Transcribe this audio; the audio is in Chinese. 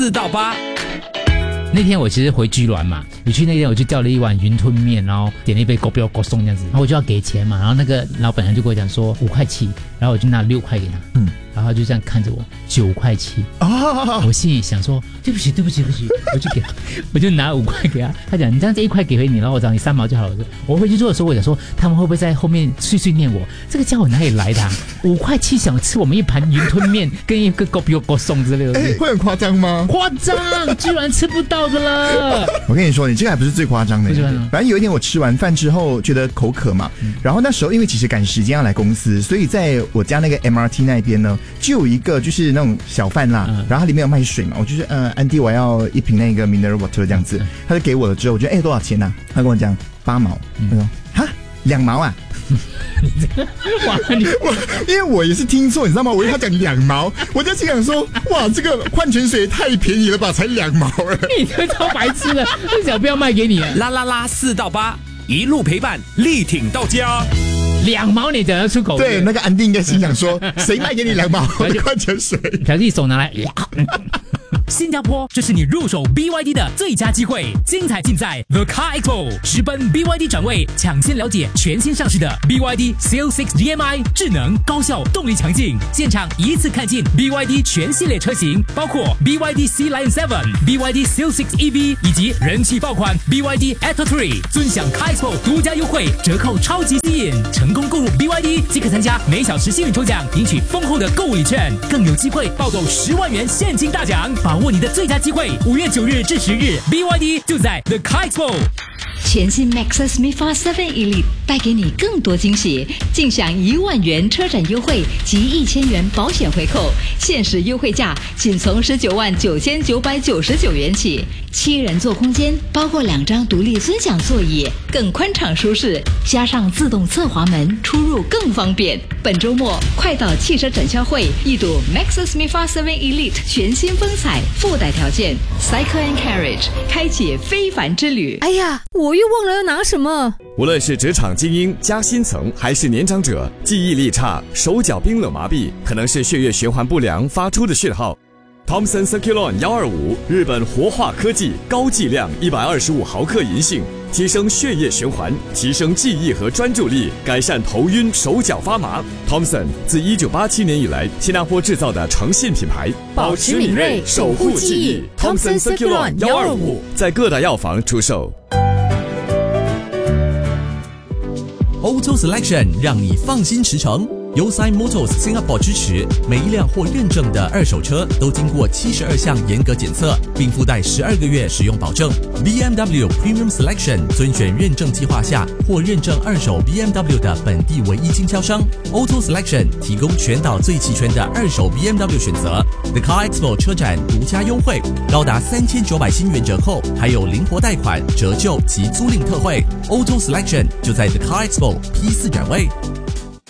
4到8。 那天我其实回居銮嘛，你去那天我就叫了一碗云吞面，然后点了一杯狗标狗松这样子，然后我就要给钱嘛，然后那个老板娘就跟我讲说5块7，然后我就拿6块给他，然后他就这样看着我9块7，我心里想说对不起，我就给他，我就拿5块给他，他讲你这样子1块给回你，然后我找你3毛就好了。我回去做的时候，我想说他们会不会在后面碎碎念我，这个家伙哪里来的5块7想吃我们一盘云吞面跟一个狗标狗松之类的， 会很夸张吗？ 夸张，居然吃不到的了。 我跟你说，你这个还不是最夸张的。反正有一天我吃完饭之后觉得口渴嘛，然后那时候因为其实赶时间要来公司，所以在我家那个 MRT 那边呢，就有一个就是那种小贩啦，然后它里面有卖水嘛，我就是安迪我要1瓶那个 mineral water 这样子，他就给我了之后，我觉得多少钱啊？他跟我讲8毛，他说哈2毛啊。因为我也是听错，你知道吗？我以为他讲2毛，我就心想说，哇，这个矿泉水也太便宜了吧，才2毛了。 你这超白痴的，为什么不要卖给你啊？ 啦啦啦4到8，一路陪伴，力挺到家。 2毛你讲得出口？ 对，那个安迪应该心想说，谁卖给你2毛的矿泉水？ 小弟手拿来。 新加坡，这是你入手 BYD 的最佳机会，精彩尽在 The Car Expo， 直奔 BYD 展位，抢先了解全新上市的 BYD Seal6 DM-i， 智能、高效、动力强劲，现场一次看尽 BYD 全系列车型，包括 BYD Sea Lion 7、BYD Seal6 EV 以及人气爆款 BYD Atto 3，尊享 Car Expo 独家优惠，折扣超级吸引，成功购入 BYD 即可参加每小时幸运抽奖，赢取丰厚的购物礼券，更有机会暴走10万元现金大奖，把握你的最佳机会！5月9日至10日 ，BYD 就在 The Car Expo。 全新 Maxus MIFA 7 Elite 带给你更多惊喜，尽享1万元车展优惠及1000元保险回扣，限时优惠价仅从199999元起。7人座空间包括2张独立尊享座椅，更宽敞舒适，加上自动侧滑门，出入更方便。本周末快到汽车展销会一睹 Maxus MIFA 7 Elite 全新风采，附带条件 Cycle and Carriage 开启非凡之旅。 哎呀，我又忘了要拿什么。 无论是职场精英、加薪层，还是年长者，记忆力差、手脚冰冷麻痹，可能是血液循环不良发出的讯号。Thomson Circulon 125，日本活化科技，高剂量125毫克银杏，提升血液循环，提升记忆和专注力，改善头晕、手脚发麻。Thomson 自1987年以来，新加坡制造的诚信品牌， 保持敏锐，守护记忆。Thomson Circulon 125 在各大药房出售。 Auto Selection 让你放心驰骋。由 Sign Motors Singapore 支持，每一辆获认证的二手车都经过72项严格检测，并附带12个月使用保证。BMW Premium Selection 尊选认证计划下获认证二手 BMW 的本地唯一经销商。Auto Selection 提供全岛最齐全的二手 BMW 选择。The Car Expo 车展独家优惠，高达3900新元折扣，还有灵活贷款、折旧及租赁特惠。Auto Selection 就在 The Car Expo P4 展位。